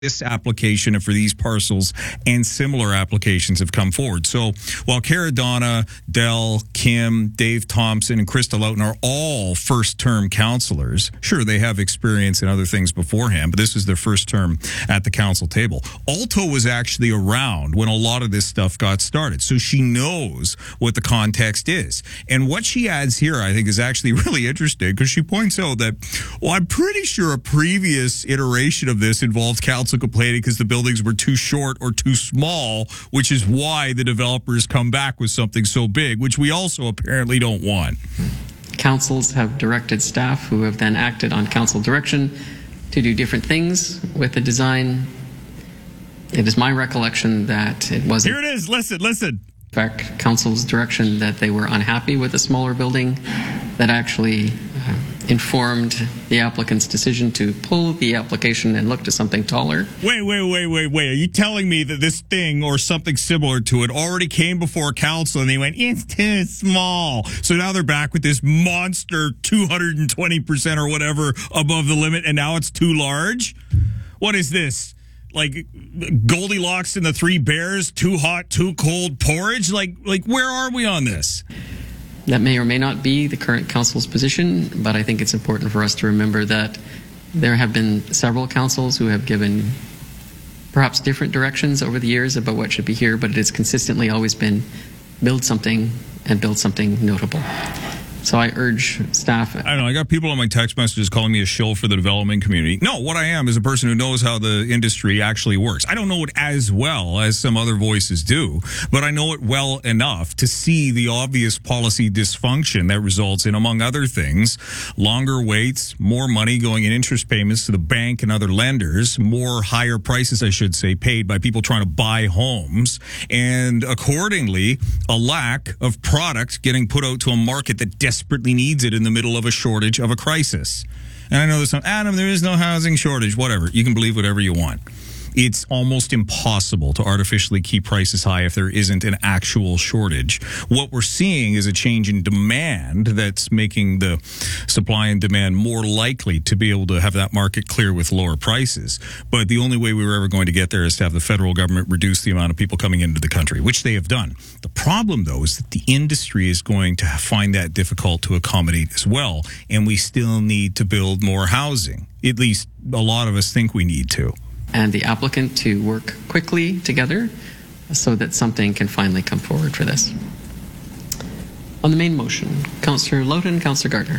this application and for these parcels and similar applications have come forward. So while Caradonna, Dell, Kim, Dave Thompson, and Krista Loughton are all first-term councillors, sure, they have experience in other things beforehand, but this is their first term at the council table. Alto was actually around when a lot of this stuff got started, so she knows what the context is. And what she adds here, I think, is actually really interesting because she points out that, well, I'm pretty sure a previous iteration of this involved council complaining because the buildings were too short or too small, which is why the developers come back with something so big, which we also apparently don't want. Councils have directed staff who have then acted on council direction to do different things with the design. It is my recollection that it wasn't. Here it is. Listen. In fact, council's direction that they were unhappy with a smaller building that actually informed the applicant's decision to pull the application and look to something taller. Wait. Are you telling me that this thing or something similar to it already came before council and they went, it's too small? So now they're back with this monster 220% or whatever above the limit, and now it's too large? What is this? Like Goldilocks and the Three Bears, too hot, too cold porridge? Like where are we on this? That may or may not be the current council's position, but I think it's important for us to remember that there have been several councils who have given perhaps different directions over the years about what should be here, but it has consistently always been build something and build something notable. So I urge staff. I don't know. I got people on my text messages calling me a shill for the development community. No, what I am is a person who knows how the industry actually works. I don't know it as well as some other voices do, but I know it well enough to see the obvious policy dysfunction that results in, among other things, longer waits, more money going in interest payments to the bank and other lenders, more higher prices, I should say, paid by people trying to buy homes, and accordingly, a lack of product getting put out to a market that desperately needs it in the middle of a shortage of a crisis. And I know there's some, Adam, there is no housing shortage, whatever. You can believe whatever you want. It's almost impossible to artificially keep prices high if there isn't an actual shortage. What we're seeing is a change in demand that's making the supply and demand more likely to be able to have that market clear with lower prices. But the only way we were ever going to get there is to have the federal government reduce the amount of people coming into the country, which they have done. The problem, though, is that the industry is going to find that difficult to accommodate as well, and we still need to build more housing. At least a lot of us think we need to. And the applicant to work quickly together so that something can finally come forward for this. On the main motion, Councillor Loughton, Councillor Gardner.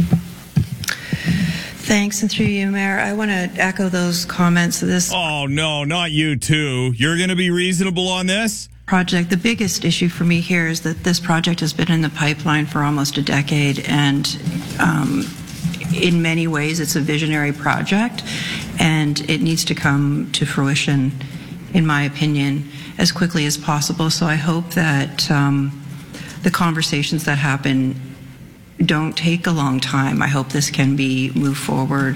Thanks, and through you, Mayor, I want to echo those comments. Oh, no, not you too. You're going to be reasonable on this? Project. The biggest issue for me here is that this project has been in the pipeline for almost a decade, and in many ways it's a visionary project, and it needs to come to fruition, in my opinion, as quickly as possible. So I hope that the conversations that happen don't take a long time. I hope this can be moved forward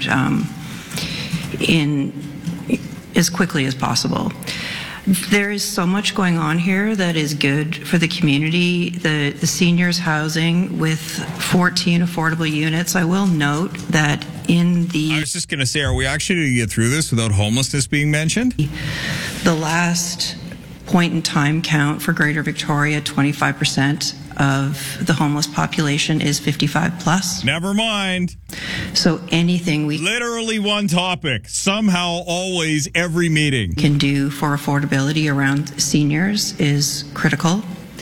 in as quickly as possible. There is so much going on here that is good for the community. The seniors housing with 14 affordable units. I will note that I was just going to say, are we actually going to get through this without homelessness being mentioned? The last point in time count for Greater Victoria, 25% of the homeless population is 55 plus. Never mind. So anything we literally one topic, somehow, always, every meeting can do for affordability around seniors is critical.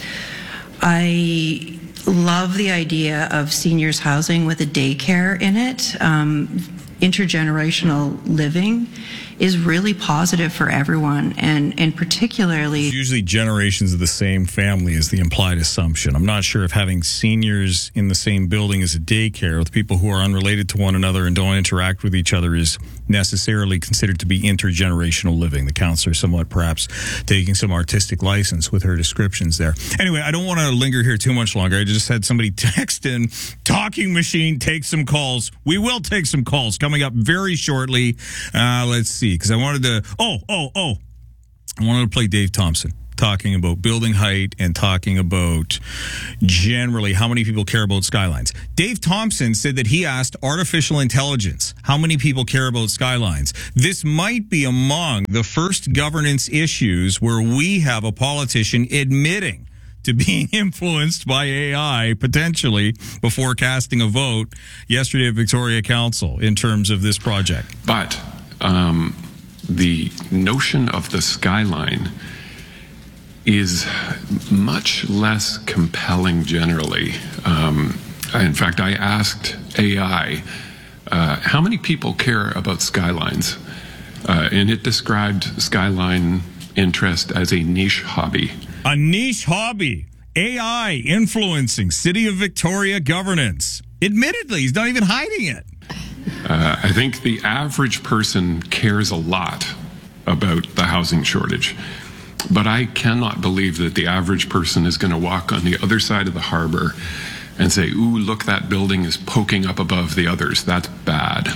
I love the idea of seniors housing with a daycare in it. Intergenerational living is really positive for everyone, and particularly... It's usually generations of the same family is the implied assumption. I'm not sure if having seniors in the same building as a daycare with people who are unrelated to one another and don't interact with each other is necessarily considered to be intergenerational living. The councillor somewhat perhaps taking some artistic license with her descriptions there. Anyway, I don't want to linger here too much longer. I just had somebody text in, talking machine, take some calls. We will take some calls coming up very shortly. Let's see, because I wanted to... I wanted to play Dave Thompson. talking about building height and talking about generally how many people care about skylines. Dave Thompson said that he asked artificial intelligence how many people care about skylines. This might be among the first governance issues where we have a politician admitting to being influenced by AI potentially before casting a vote yesterday at Victoria Council in terms of this project. But the notion of the skyline is much less compelling generally. In fact, I asked AI, how many people care about skylines? And it described skyline interest as a niche hobby. A niche hobby. AI influencing City of Victoria governance. Admittedly, he's not even hiding it. I think the average person cares a lot about the housing shortage. But I cannot believe that the average person is going to walk on the other side of the harbor and say, ooh, look, that building is poking up above the others. That's bad.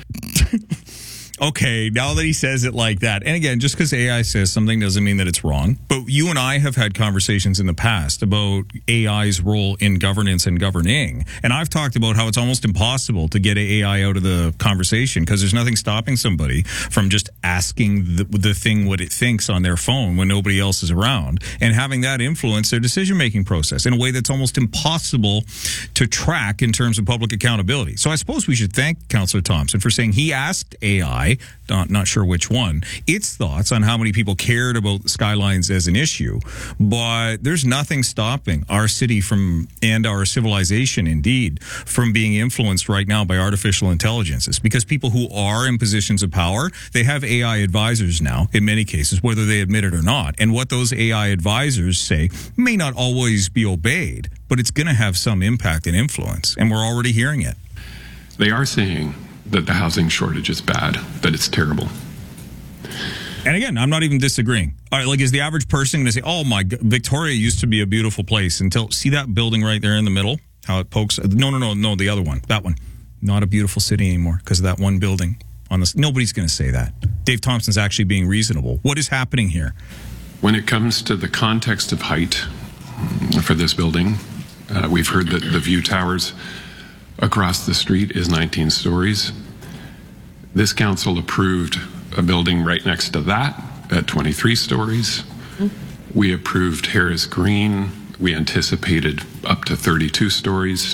Okay, now that he says it like that, and again, just because AI says something doesn't mean that it's wrong. But you and I have had conversations in the past about AI's role in governance and governing. And I've talked about how it's almost impossible to get AI out of the conversation because there's nothing stopping somebody from just asking the thing what it thinks on their phone when nobody else is around and having that influence their decision-making process in a way that's almost impossible to track in terms of public accountability. So I suppose we should thank Councillor Thompson for saying he asked AI, not sure which one, its thoughts on how many people cared about skylines as an issue. But there's nothing stopping our city from, and our civilization indeed, from being influenced right now by artificial intelligences. Because people who are in positions of power, they have AI advisors now, in many cases, whether they admit it or not. And what those AI advisors say may not always be obeyed, but it's going to have some impact and influence. And we're already hearing it. They are saying that the housing shortage is bad, that it's terrible. And again, I'm not even disagreeing. All right, like, is the average person going to say, oh my God, Victoria used to be a beautiful place until, see that building right there in the middle? How it pokes? No, the other one. That one. Not a beautiful city anymore because of that one building. Nobody's going to say that. Dave Thompson's actually being reasonable. What is happening here? When it comes to the context of height for this building, we've heard that the view towers across the street is 19 stories. This council approved a building right next to that at 23 stories. We approved Harris Green. We anticipated up to 32 stories.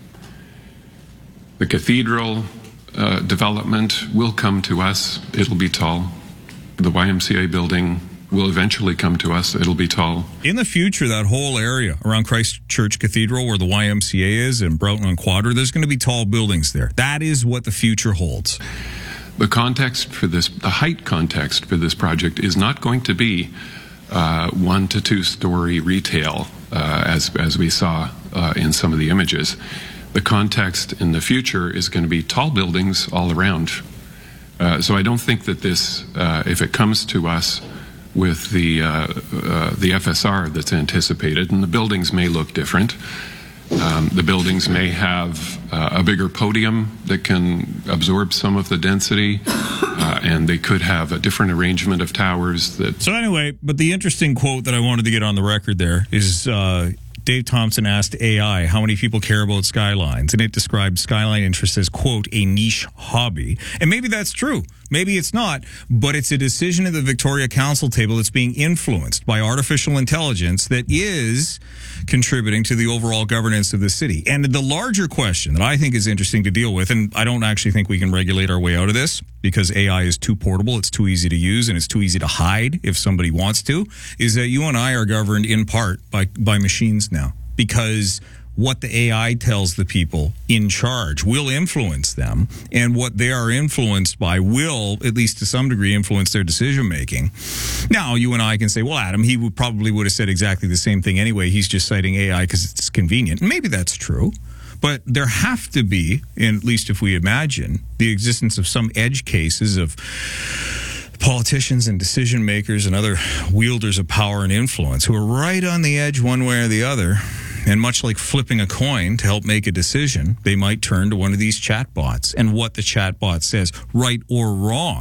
The cathedral development will come to us. It'll be tall. The YMCA building will eventually come to us. It'll be tall. In the future, that whole area around Christchurch Cathedral where the YMCA is and Broughton on Quadra, there's going to be tall buildings there. That is what the future holds. The context for this, the height context for this project is not going to be 1 to 2 story retail as we saw in some of the images. The context in the future is going to be tall buildings all around. So I don't think that this, if it comes to us with the FSR that's anticipated, and the buildings may look different. The buildings may have a bigger podium that can absorb some of the density, and they could have a different arrangement of towers. So anyway, but the interesting quote that I wanted to get on the record there is Dave Thompson asked AI how many people care about skylines, and it described skyline interest as, quote, a niche hobby. And maybe that's true. Maybe it's not, but it's a decision at the Victoria Council table that's being influenced by artificial intelligence that is contributing to the overall governance of the city. And the larger question that I think is interesting to deal with, and I don't actually think we can regulate our way out of this because AI is too portable, it's too easy to use, and it's too easy to hide if somebody wants to, is that you and I are governed in part by machines now, because what the AI tells the people in charge will influence them, and what they are influenced by will, at least to some degree, influence their decision making. Now, you and I can say, well, Adam, he probably would have said exactly the same thing anyway. He's just citing AI because it's convenient. Maybe that's true. But there have to be, and at least if we imagine, the existence of some edge cases of politicians and decision makers and other wielders of power and influence who are right on the edge one way or the other. And much like flipping a coin to help make a decision, they might turn to one of these chatbots. And what the chatbot says, right or wrong,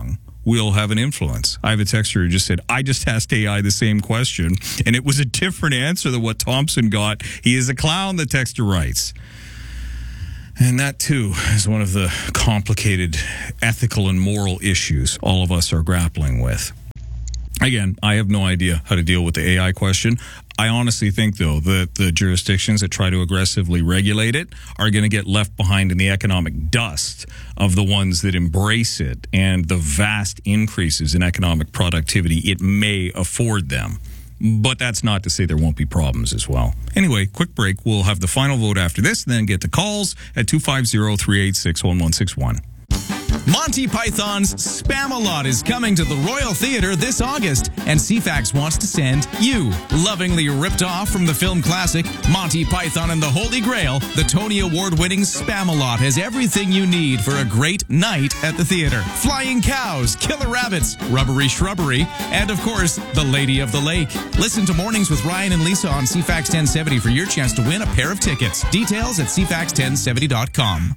will have an influence. I have a texter who just said, I just asked AI the same question, and it was a different answer than what Thompson got. He is a clown, the texter writes. And that, too, is one of the complicated ethical and moral issues all of us are grappling with. Again, I have no idea how to deal with the AI question. I honestly think, though, that the jurisdictions that try to aggressively regulate it are going to get left behind in the economic dust of the ones that embrace it and the vast increases in economic productivity it may afford them. But that's not to say there won't be problems as well. Anyway, quick break. We'll have the final vote after this, then get the calls at 250-386-1161. Monty Python's Spam-A-Lot is coming to the Royal Theatre this August, and CFAX wants to send you. Lovingly ripped off from the film classic Monty Python and the Holy Grail, the Tony Award-winning Spam-A-Lot has everything you need for a great night at the theater. Flying cows, killer rabbits, rubbery shrubbery, and of course, the Lady of the Lake. Listen to Mornings with Ryan and Lisa on CFAX 1070 for your chance to win a pair of tickets. Details at cfax1070.com.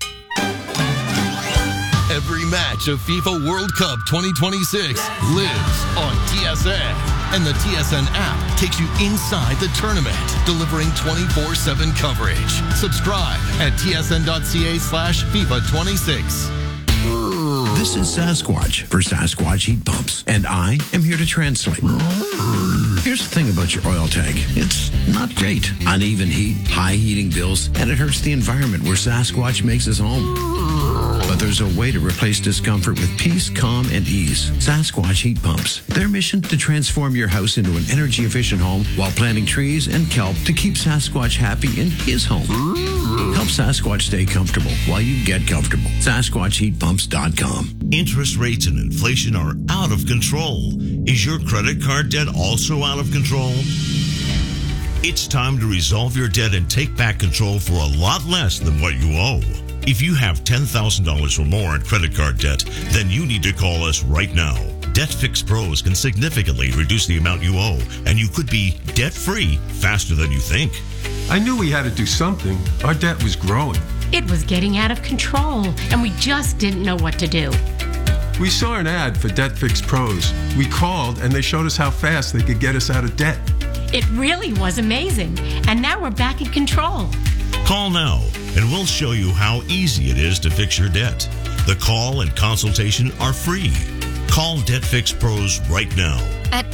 Every match of FIFA World Cup 2026 lives on TSN. And the TSN app takes you inside the tournament, delivering 24/7 coverage. Subscribe at tsn.ca/FIFA26. This is Sasquatch for Sasquatch Heat Pumps, and I am here to translate. Here's the thing about your oil tank. It's not great. Uneven heat, high heating bills, and it hurts the environment where Sasquatch makes his home. But there's a way to replace discomfort with peace, calm, and ease. Sasquatch Heat Pumps. Their mission to transform your house into an energy-efficient home while planting trees and kelp to keep Sasquatch happy in his home. Help Sasquatch stay comfortable while you get comfortable. SasquatchHeatPumps.com. Interest rates and inflation are out of control. Is your credit card debt also out of control? It's time to resolve your debt and take back control for a lot less than what you owe. If you have $10,000 or more in credit card debt, then you need to call us right now. Debt Fix Pros can significantly reduce the amount you owe, and you could be debt-free faster than you think. I knew we had to do something. Our debt was growing. It was getting out of control, and we just didn't know what to do. We saw an ad for Debt Fix Pros. We called, and they showed us how fast they could get us out of debt. It really was amazing, and now we're back in control. Call now, and we'll show you how easy it is to fix your debt. The call and consultation are free. Call Debt Fix Pros right now. At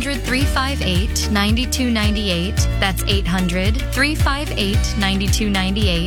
800-358-9298. That's 800-358-9298.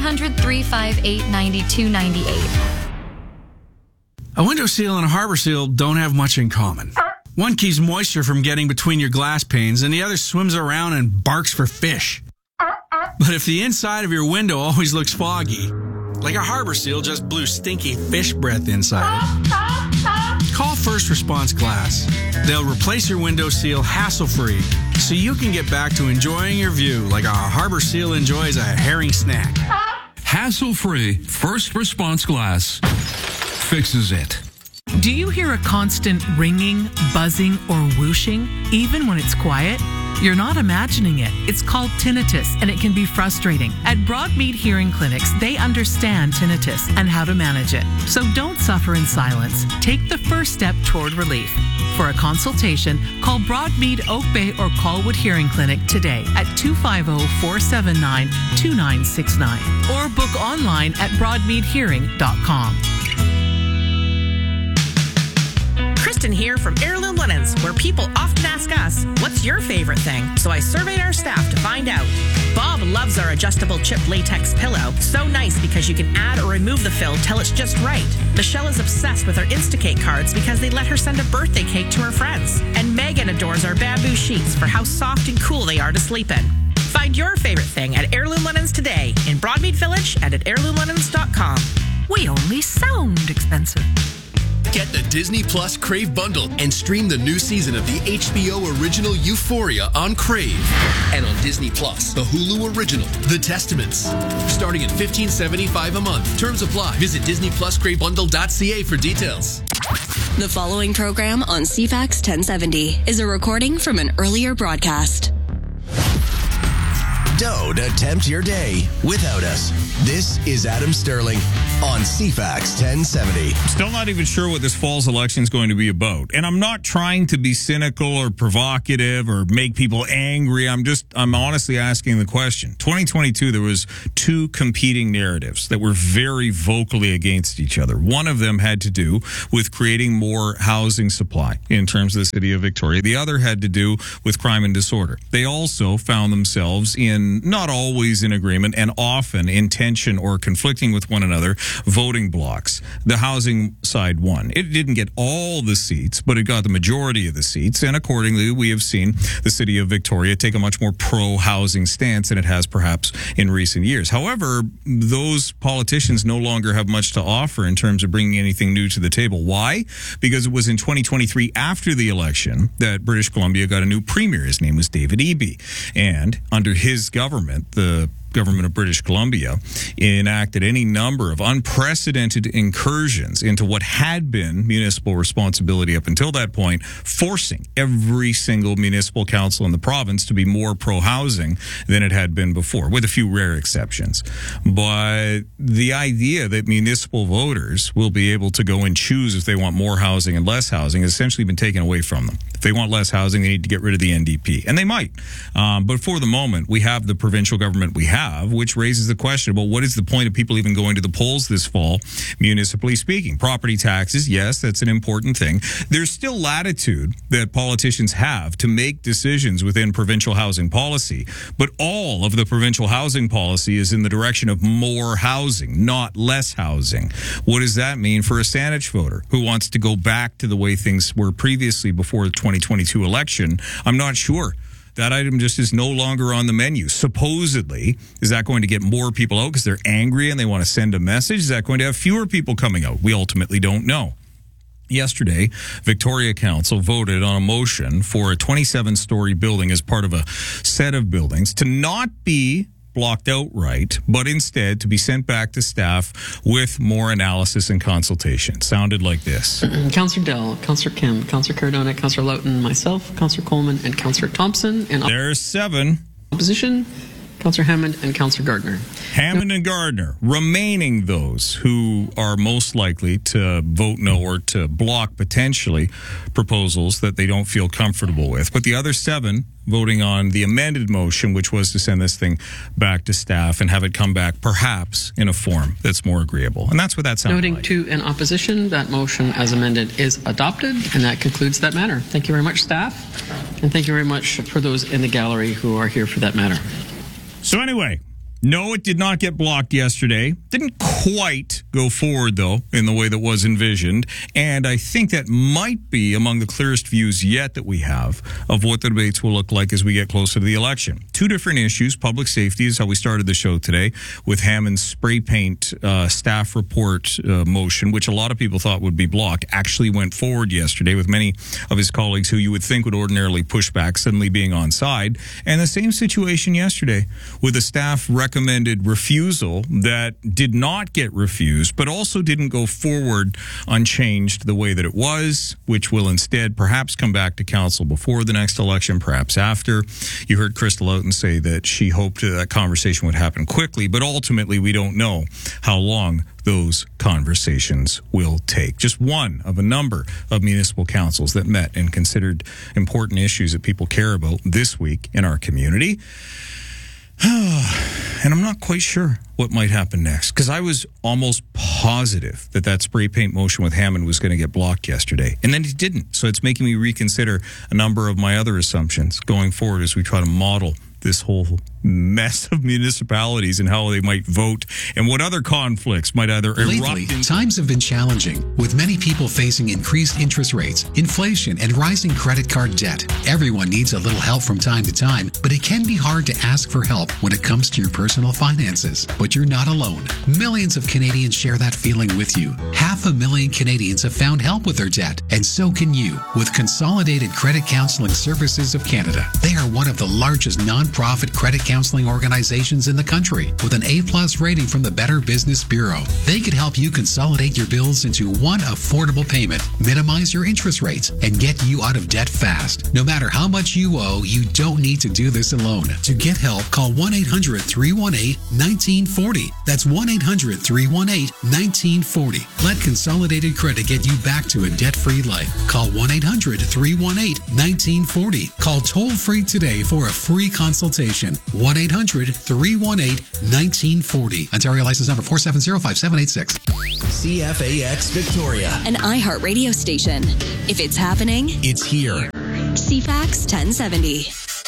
800-358-9298. A window seal and a harbor seal don't have much in common. One keeps moisture from getting between your glass panes, and the other swims around and barks for fish. But if the inside of your window always looks foggy, like a harbor seal just blew stinky fish breath inside it, call First Response Glass. They'll replace your window seal hassle-free so you can get back to enjoying your view like a harbor seal enjoys a herring snack. Hassle-free First Response Glass fixes it. Do you hear a constant ringing, buzzing, or whooshing, even when it's quiet? You're not imagining it. It's called tinnitus, and it can be frustrating. At Broadmead Hearing Clinics, they understand tinnitus and how to manage it. So don't suffer in silence. Take the first step toward relief. For a consultation, call Broadmead Oak Bay or Colwood Hearing Clinic today at 250-479-2969 or book online at broadmeadhearing.com. Kristen here from Heirloom Linens, where people often ask us, what's your favorite thing? So I surveyed our staff to find out. Bob loves our adjustable chip latex pillow. So nice because you can add or remove the fill till it's just right. Michelle is obsessed with our Instacake cards because they let her send a birthday cake to her friends. And Megan adores our bamboo sheets for how soft and cool they are to sleep in. Find your favorite thing at Heirloom Linens today in Broadmead Village and at heirloomlinens.com. We only sound expensive. Get the Disney Plus Crave bundle and stream the new season of the HBO original Euphoria on Crave. And on Disney Plus, the Hulu original, The Testaments. Starting at $15.75 a month. Terms apply. Visit DisneyPlusCraveBundle.ca for details. The following program on CFAX 1070 is a recording from an earlier broadcast. Don't attempt your day without us. This is Adam Sterling on CFAX 1070. Still not even sure what this fall's election is going to be about. And I'm not trying to be cynical or provocative or make people angry. I'm honestly asking the question. 2022, there was two competing narratives that were very vocally against each other. One of them had to do with creating more housing supply in terms of the city of Victoria. The other had to do with crime and disorder. They also found themselves in, not always in agreement, and often in tension or conflicting with one another, voting blocks. The housing side won. It didn't get all the seats, but it got the majority of the seats, and accordingly, we have seen the city of Victoria take a much more pro-housing stance than it has perhaps in recent years. However, those politicians no longer have much to offer in terms of bringing anything new to the table. Why? Because it was in 2023, after the election, that British Columbia got a new premier. His name was David Eby. And under his government, the government of British Columbia enacted any number of unprecedented incursions into what had been municipal responsibility up until that point, forcing every single municipal council in the province to be more pro-housing than it had been before, with a few rare exceptions. But the idea that municipal voters will be able to go and choose if they want more housing and less housing has essentially been taken away from them. If they want less housing, they need to get rid of the NDP. And they might. But for the moment, we have the provincial government we have, which raises the question about what is the point of people even going to the polls this fall, municipally speaking. Property taxes, yes, that's an important thing. There's still latitude that politicians have to make decisions within provincial housing policy, but all of the provincial housing policy is in the direction of more housing, not less housing. What does that mean for a Saanich voter who wants to go back to the way things were previously before the 2022 election? I'm not sure. That item just is no longer on the menu. Supposedly, is that going to get more people out because they're angry and they want to send a message? Is that going to have fewer people coming out? We ultimately don't know. Yesterday, Victoria Council voted on a motion for a 27-story building as part of a set of buildings to not be blocked outright, but instead to be sent back to staff with more analysis and consultation. Sounded like this. Councillor Dell, Councillor Kim, Councillor Cardona, Councillor Loughton, myself, Councillor Coleman, and Councillor Thompson. And there's 7. Opposition, Councillor Hammond and Councillor Gardner. Hammond and Gardner remaining those who are most likely to vote no or to block potentially proposals that they don't feel comfortable with. But the other 7 voting on the amended motion, which was to send this thing back to staff and have it come back perhaps in a form that's more agreeable. And that's what that sounds like. Noting 2 in opposition, that motion as amended is adopted, and that concludes that matter. Thank you very much, staff, and thank you very much for those in the gallery who are here for that matter. So anyway, no, it did not get blocked yesterday. Didn't quite go forward, though, in the way that was envisioned. And I think that might be among the clearest views yet that we have of what the debates will look like as we get closer to the election. 2 different issues. Public safety is how we started the show today, with Hammond's spray paint staff report motion, which a lot of people thought would be blocked, actually went forward yesterday with many of his colleagues who you would think would ordinarily push back suddenly being on side. And the same situation yesterday with the staff recommended refusal that did not get refused, but also didn't go forward unchanged the way that it was, which will instead perhaps come back to council before the next election, perhaps after. You heard Crystal Loughton say that she hoped that conversation would happen quickly, but ultimately we don't know how long those conversations will take. Just one of a number of municipal councils that met and considered important issues that people care about this week in our community. And I'm not quite sure what might happen next, because I was almost positive that that spray paint motion with Hammond was going to get blocked yesterday, and then it didn't. So it's making me reconsider a number of my other assumptions going forward as we try to model this whole mess of municipalities and how they might vote and what other conflicts might either Lately, erupt. Times have been challenging, with many people facing increased interest rates, inflation, and rising credit card debt. Everyone needs a little help from time to time, but it can be hard to ask for help when it comes to your personal finances. But you're not alone. Millions of Canadians share that feeling with you. 500,000 Canadians have found help with their debt, and so can you with Consolidated Credit Counseling Services of Canada. They are one of the largest non-profit credit counseling organizations in the country with an A+ rating from the Better Business Bureau. They could help you consolidate your bills into one affordable payment, minimize your interest rates, and get you out of debt fast. No matter how much you owe, you don't need to do this alone. To get help, call 1-800-318-1940. That's 1-800-318-1940. Let Consolidated Credit get you back to a debt-free life. Call 1-800-318-1940. Call toll-free today for a free consultation. 1-800-318-1940. Ontario license number 4705786. CFAX Victoria. An iHeartRadio station. If it's happening, it's here. CFAX 1070.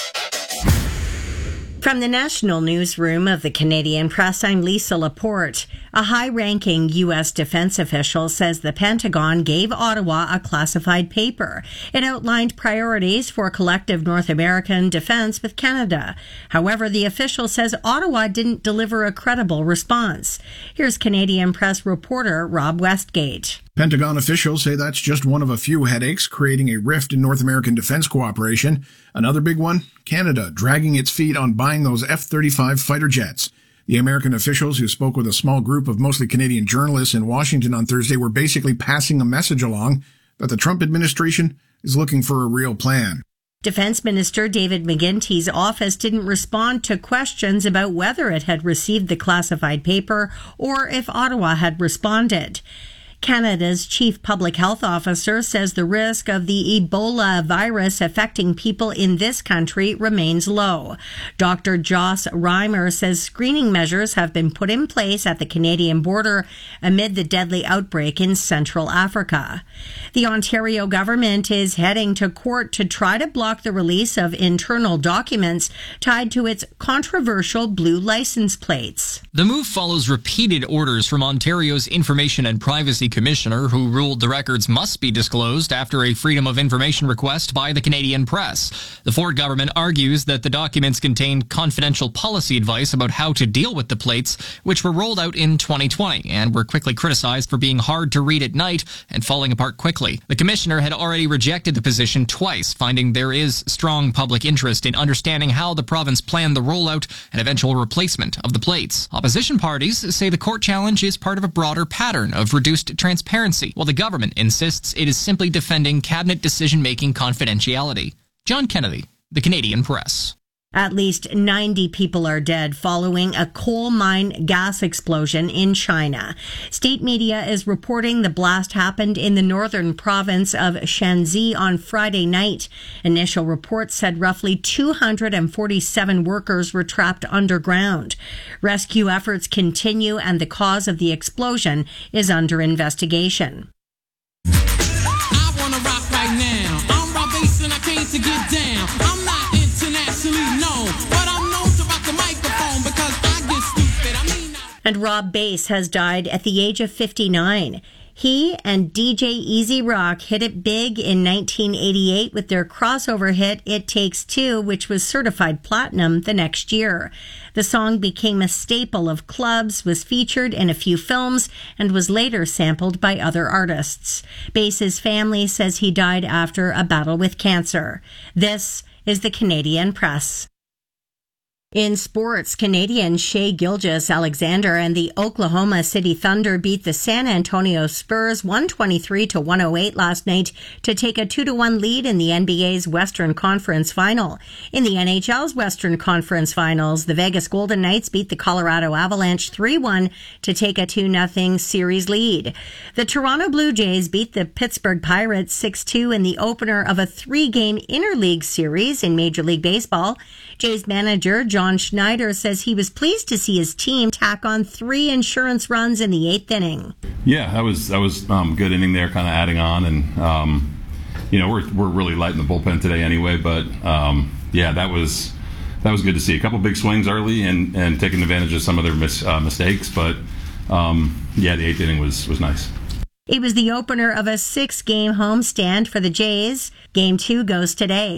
From the National Newsroom of the Canadian Press, I'm Lisa Laporte. A high-ranking U.S. defense official says the Pentagon gave Ottawa a classified paper. It outlined priorities for collective North American defense with Canada. However, the official says Ottawa didn't deliver a credible response. Here's Canadian Press reporter Rob Westgate. Pentagon officials say that's just one of a few headaches creating a rift in North American defense cooperation. Another big one, Canada dragging its feet on buying those F-35 fighter jets. The American officials who spoke with a small group of mostly Canadian journalists in Washington on Thursday were basically passing a message along that the Trump administration is looking for a real plan. Defense Minister David McGuinty's office didn't respond to questions about whether it had received the classified paper or if Ottawa had responded. Canada's chief public health officer says the risk of the Ebola virus affecting people in this country remains low. Dr. Joss Reimer says screening measures have been put in place at the Canadian border amid the deadly outbreak in Central Africa. The Ontario government is heading to court to try to block the release of internal documents tied to its controversial blue license plates. The move follows repeated orders from Ontario's Information and Privacy Commissioner, who ruled the records must be disclosed after a Freedom of Information request by the Canadian Press. The Ford government argues that the documents contain confidential policy advice about how to deal with the plates, which were rolled out in 2020 and were quickly criticized for being hard to read at night and falling apart quickly. The commissioner had already rejected the position twice, finding there is strong public interest in understanding how the province planned the rollout and eventual replacement of the plates. Opposition parties say the court challenge is part of a broader pattern of reduced transparency, while the government insists it is simply defending cabinet decision-making confidentiality. John Kennedy, the Canadian Press. At least 90 people are dead following a coal mine gas explosion in China. State media is reporting the blast happened in the northern province of Shanxi on Friday night. Initial reports said roughly 247 workers were trapped underground. Rescue efforts continue and the cause of the explosion is under investigation. I want to rock right now. I'm Rob Bass and I came to get down. I'm not internationally known, but I'm known to rock the microphone because I get stupid. And Rob Bass has died at the age of 59. He and DJ Easy Rock hit it big in 1988 with their crossover hit It Takes Two, which was certified platinum the next year. The song became a staple of clubs, was featured in a few films, and was later sampled by other artists. Bass's family says he died after a battle with cancer. This is the Canadian Press. In sports, Canadian Shai Gilgeous-Alexander and the Oklahoma City Thunder beat the San Antonio Spurs 123-108 last night to take a 2-1 lead in the NBA's Western Conference Final. In the NHL's Western Conference Finals, the Vegas Golden Knights beat the Colorado Avalanche 3-1 to take a 2-0 series lead. The Toronto Blue Jays beat the Pittsburgh Pirates 6-2 in the opener of a 3-game interleague series in Major League Baseball. Jays manager John Schneider says he was pleased to see his team tack on 3 insurance runs in the 8th inning. Yeah, that was good inning there, kind of adding on, and we're really light in the bullpen today anyway. But that was good to see. A couple big swings early and taking advantage of some of their mistakes. But the 8th inning was nice. It was the opener of a 6-game homestand for the Jays. Game 2 goes today.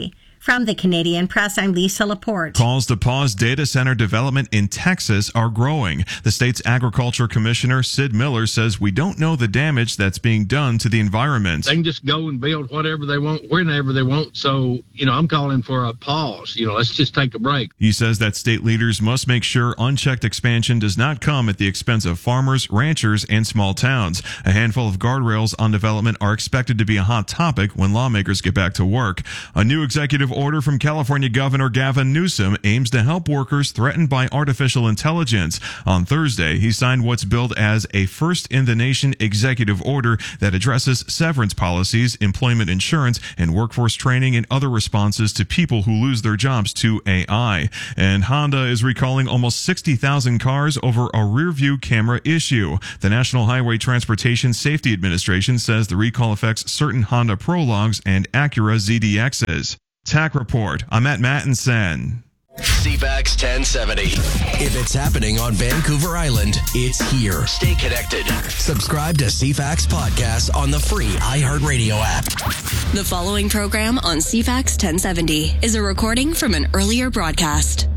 From the Canadian Press, I'm Lisa Laporte. Calls to pause data center development in Texas are growing. The state's agriculture commissioner, Sid Miller, says we don't know the damage that's being done to the environment. They can just go and build whatever they want, whenever they want. So, I'm calling for a pause. Let's just take a break. He says that state leaders must make sure unchecked expansion does not come at the expense of farmers, ranchers, and small towns. A handful of guardrails on development are expected to be a hot topic when lawmakers get back to work. A new executive order from California Governor Gavin Newsom aims to help workers threatened by artificial intelligence. On Thursday, he signed what's billed as a first-in-the-nation executive order that addresses severance policies, employment insurance, and workforce training and other responses to people who lose their jobs to AI. And Honda is recalling almost 60,000 cars over a rear-view camera issue. The National Highway Transportation Safety Administration says the recall affects certain Honda Prologues and Acura ZDXs. TAC Report. I'm Matt Mattinson. CFAX 1070. If it's happening on Vancouver Island, it's here. Stay connected. Subscribe to CFAX Podcast on the free iHeartRadio app. The following program on CFAX 1070 is a recording from an earlier broadcast.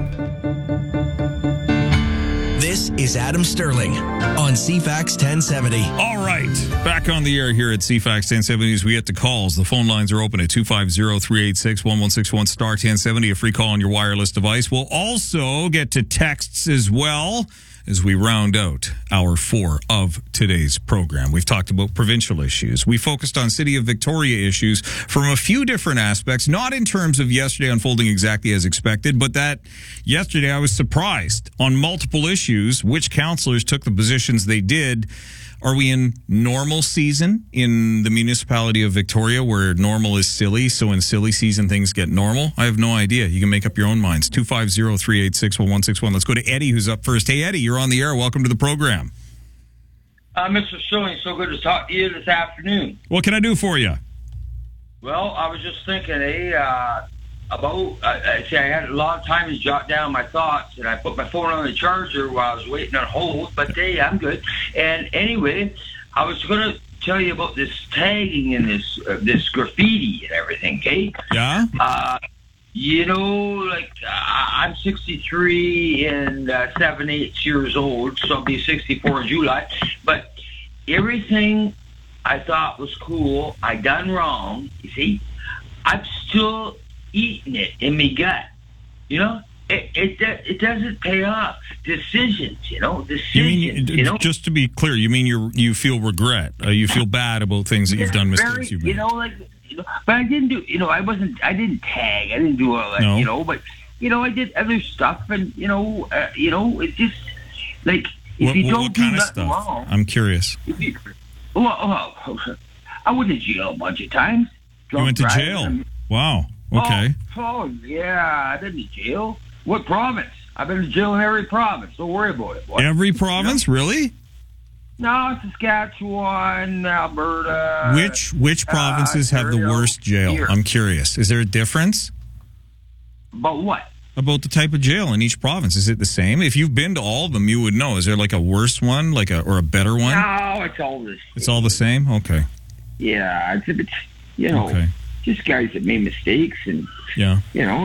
This is Adam Sterling on CFAX 1070. All right. Back on the air here at CFAX 1070 as we get to calls. The phone lines are open at 250-386-1161 star 1070, a free call on your wireless device. We'll also get to texts as well as we round out hour 4 of today's program. We've talked about provincial issues. We focused on City of Victoria issues from a few different aspects, not in terms of yesterday unfolding exactly as expected, but that yesterday I was surprised on multiple issues which councillors took the positions they did. Are we in normal season in the municipality of Victoria where normal is silly, so in silly season things get normal? I have no idea. You can make up your own minds. 250-386-1161. Let's go to Eddie, who's up first. Hey, Eddie, you're on the air. Welcome to the program. Mr. Sterling, so good to talk to you this afternoon. What can I do for you? Well, I was just thinking, I had a lot of time to jot down my thoughts, and I put my phone on the charger while I was waiting on hold, but hey, I'm good. And anyway, I was going to tell you about this tagging and this graffiti and everything, okay? Yeah? I'm 63 and 7/8 years old, so I'll be 64 in July, but everything I thought was cool, I done wrong, you see? I'm still eating it in me gut, it doesn't pay off. Decisions. Just to be clear, you mean you feel regret, you feel bad about things that you've done, mistakes you've made. But I didn't do. I didn't tag. I didn't do all that. No. But I did other stuff, and it's just like if you don't do nothing wrong. I'm curious. I went to jail a bunch of times. You went to jail? Wow. Okay. Oh, yeah, I've been to jail. What province? I've been to jail in every province. Don't worry about it. Every province? Really? No, Saskatchewan, Alberta. Which provinces have the worst jail? Here. I'm curious. Is there a difference? About what? About the type of jail in each province. Is it the same? If you've been to all of them, you would know. Is there like a worse one, or a better one? No, it's all the same. It's all the same? Okay. Yeah, it's okay. Just guys that made mistakes and, yeah,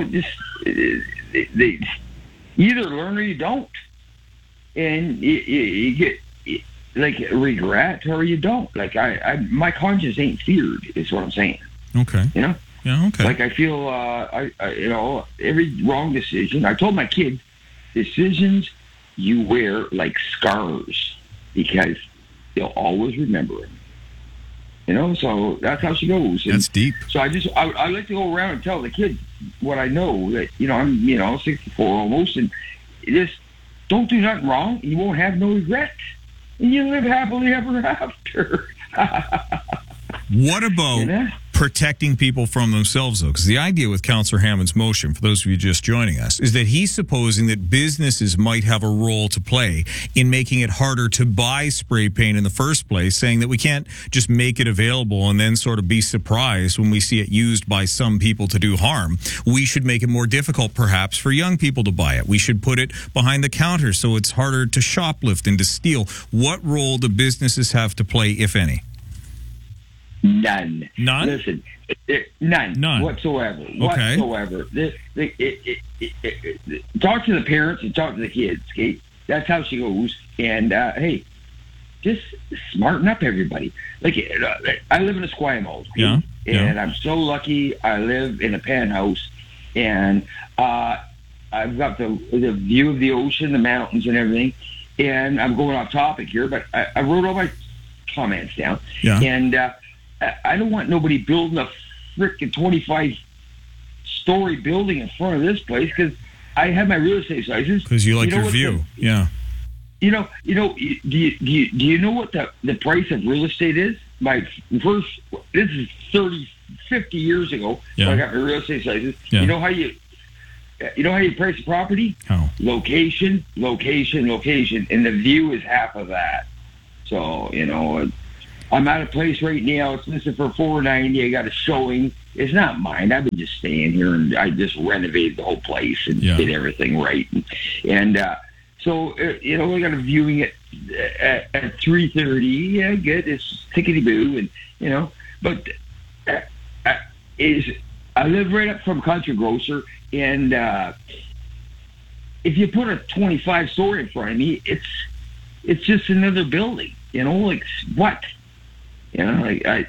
they either learn or you don't. And you get, like, regret or you don't. Like, my conscience ain't seared, is what I'm saying. Okay. Yeah, okay. Like, I feel, every wrong decision, I told my kids, decisions you wear like scars because they'll always remember them. So that's how she goes. And that's deep. So I like to go around and tell the kids what I know, that, I'm, 64 almost, and just don't do nothing wrong, and you won't have no regrets. And you live happily ever after. What about protecting people from themselves, though? Because the idea with Councillor Hammond's motion, for those of you just joining us, is that he's supposing that businesses might have a role to play in making it harder to buy spray paint in the first place, saying that we can't just make it available and then sort of be surprised when we see it used by some people to do harm. We should make it more difficult, perhaps, for young people to buy it. We should put it behind the counter so it's harder to shoplift and to steal. What role do businesses have to play, if any? None. None? Listen, none whatsoever. Okay. Whatsoever. Talk to the parents and talk to the kids, okay? That's how she goes. And, hey, just smarten up everybody. Like, I live in Esquimalt, okay? And I'm so lucky I live in a penthouse. And I've got the view of the ocean, the mountains and everything. And I'm going off topic here, but I wrote all my comments down. Yeah. And I don't want nobody building a frickin' 25-story building in front of this place because I have my real estate license. Because you like your view. Do you know what the price of real estate is? This is 50 years ago. Yeah. I got my real estate license. Yeah. You know how you price a property? How? Location, and the view is half of that. So, I'm at a place right now. It's listed for $490. I got a showing. It's not mine. I've been just staying here, and I just renovated the whole place and did everything right. And so, we got a viewing at 3:30. Yeah, good. It's tickety-boo, and But I live right up from Country Grocer, and if you put a 25-story in front of me, it's just another building. Like what? How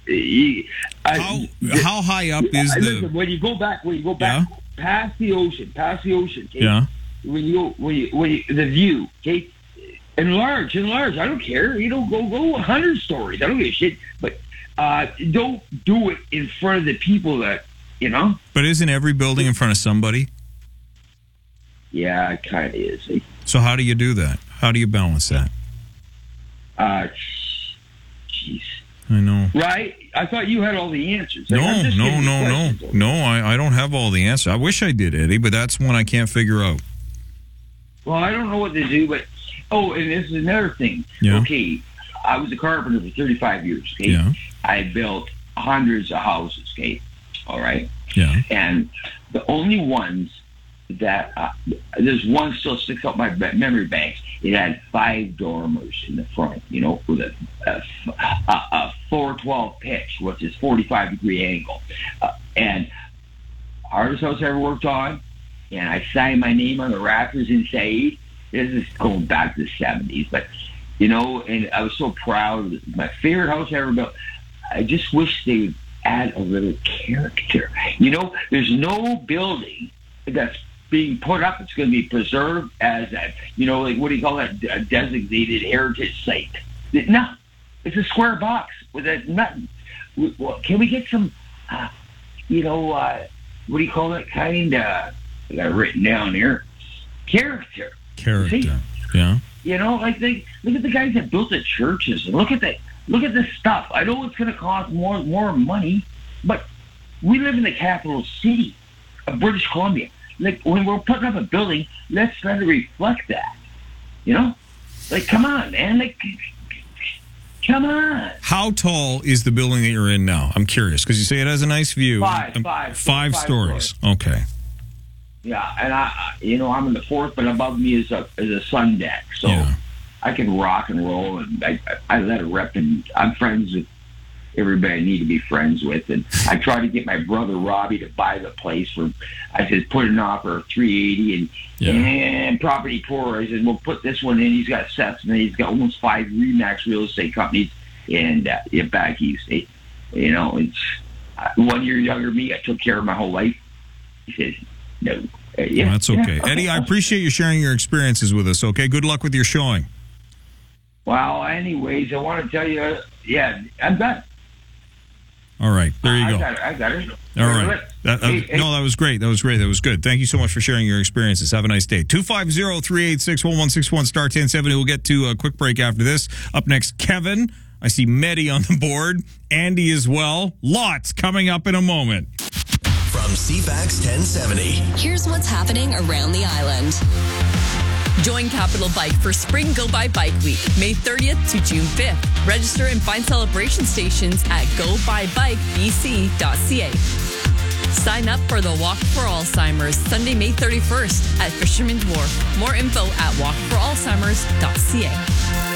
high up is listen, when you go back past the ocean, okay? Yeah. When you the view, okay? Enlarge. I don't care. Go 100 stories. I don't give a shit. But don't do it in front of the people that But isn't every building in front of somebody? Yeah, it kind of is. So how do you do that? How do you balance that? Jeez. I know. Right? I thought you had all the answers. No. I don't have all the answers. I wish I did, Eddie, but that's one I can't figure out. Well, I don't know what to do, but and this is another thing. Yeah. Okay, I was a carpenter for 35 years. Okay, yeah. I built hundreds of houses. Okay, all right. Yeah. And the only ones that there's one still sticks out my memory banks. It had 5 dormers in the front, with a 412 pitch, which is 45-degree angle. And hardest house I ever worked on, and I signed my name on the rafters inside. This is going back to the 70s, but and I was so proud. It was my favorite house I ever built. I just wish they would add a little character. There's no building that's being put up. It's going to be preserved as a, what do you call that? A designated heritage site. No, it's a square box with a nothing. Well, can we get some, what do you call that kind? I got it written down here. Character. See? Yeah. Look at the guys that built the churches, and look at the stuff. I know it's going to cost more money, but we live in the capital city of British Columbia. Like, when we're putting up a building, let's try to reflect that. Come on, man. Come on. How tall is the building that you're in now? I'm curious because you say it has a nice view. Five stories. Okay. Yeah, and I'm in the 4th, but above me is a sun deck, so I can rock and roll, and I let it rep, and I'm friends with everybody I need to be friends with. And I tried to get my brother Robbie to buy the place I said, put an offer of $380 and property poor. I said, we'll put this one in. He's got Seth's, and he's got almost 5 RE/MAX real estate companies, and back east. It's 1 year younger than me. I took care of my whole life. He says, no. Well, that's okay. Eddie, I appreciate you sharing your experiences with us, okay? Good luck with your showing. Well, anyways, I want to tell you, I'm done. All right, there you go. I got it. All right. That was great. That was good. Thank you so much for sharing your experiences. Have a nice day. 250-386-1161, star 1070. We'll get to a quick break after this. Up next, Kevin. I see Medi on the board. Andy as well. Lots coming up in a moment. From CFAX 1070. Here's what's happening around the island. Join Capital Bike for Spring Go By Bike Week, May 30th to June 5th. Register and find celebration stations at gobybikebc.ca. Sign up for the Walk for Alzheimer's Sunday, May 31st at Fisherman's Wharf. More info at walkforalzheimers.ca.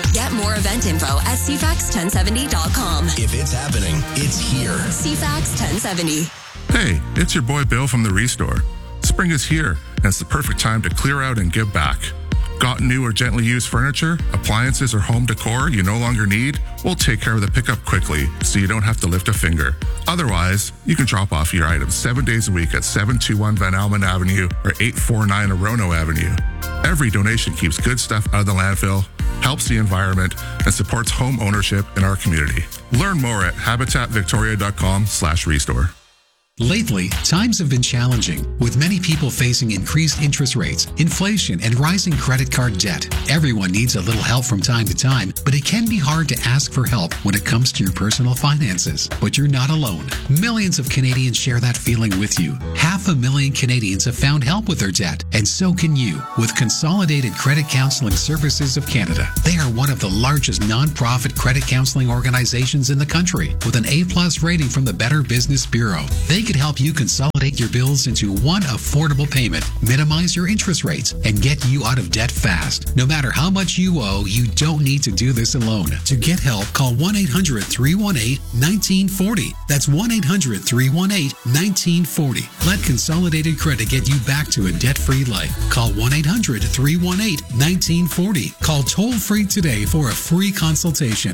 Get more event info at cfax1070.com. If it's happening, it's here. CFAX 1070. Hey, it's your boy Bill from the Restore. Spring is here, and it's the perfect time to clear out and give back. Got new or gently used furniture, appliances, or home decor you no longer need? We'll take care of the pickup quickly so you don't have to lift a finger. Otherwise, you can drop off your items 7 days a week at 721 Van Almen Avenue or 849 Orono Avenue. Every donation keeps good stuff out of the landfill, helps the environment, and supports home ownership in our community. Learn more at habitatvictoria.com/restore. Lately, times have been challenging, with many people facing increased interest rates, inflation, and rising credit card debt. Everyone needs a little help from time to time, but it can be hard to ask for help when it comes to your personal finances. But you're not alone. Millions of Canadians share that feeling with you. 500,000 Canadians have found help with their debt, and so can you with Consolidated Credit Counseling Services of Canada. They are one of the largest non-profit credit counseling organizations in the country, with an A+ rating from the Better Business Bureau. They can help you consolidate your bills into one affordable payment, minimize your interest rates, and get you out of debt fast. No matter how much you owe, you don't need to do this alone. To get help, call 1-800-318-1940. That's 1-800-318-1940. Let Consolidated Credit get you back to a debt-free life. Call 1-800-318-1940. Call toll-free today for a free consultation.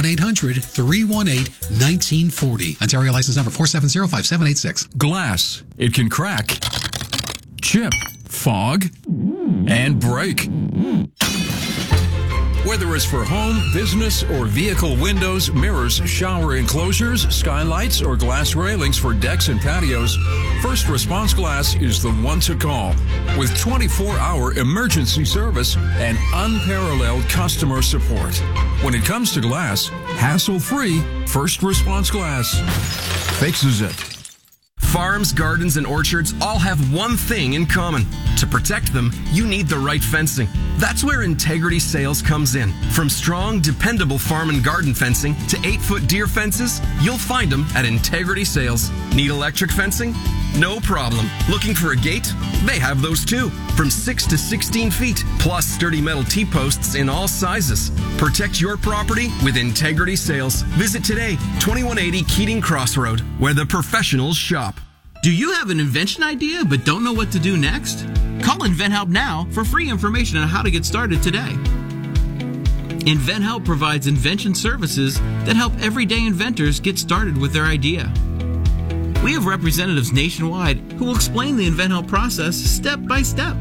1-800-318-1940. Ontario license number 4705786. Glass. It can crack, chip, fog, and break. Whether it's for home, business, or vehicle windows, mirrors, shower enclosures, skylights, or glass railings for decks and patios, First Response Glass is the one to call. With 24-hour emergency service and unparalleled customer support. When it comes to glass, hassle-free, First Response Glass fixes it. Farms, gardens, and orchards all have one thing in common. To protect them, you need the right fencing. That's where Integrity Sales comes in. From strong, dependable farm and garden fencing to 8-foot deer fences, you'll find them at Integrity Sales. Need electric fencing? No problem. Looking for a gate? They have those too. From 6 to 16 feet, plus sturdy metal T-posts in all sizes. Protect your property with Integrity Sales. Visit today, 2180 Keating Crossroad, where the professionals shop. Do you have an invention idea but don't know what to do next? Call InventHelp now for free information on how to get started today. InventHelp provides invention services that help everyday inventors get started with their idea. We have representatives nationwide who will explain the InventHelp process step by step.